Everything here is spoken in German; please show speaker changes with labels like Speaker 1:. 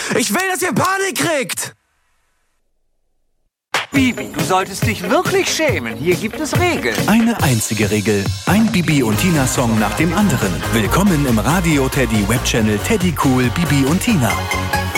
Speaker 1: Ich will, dass ihr Panik kriegt!
Speaker 2: Bibi, du solltest dich wirklich schämen. Hier gibt es Regeln.
Speaker 3: Eine einzige Regel. Ein Bibi und Tina Song nach dem anderen. Willkommen im Radio Teddy Webchannel Teddy Cool Bibi und Tina.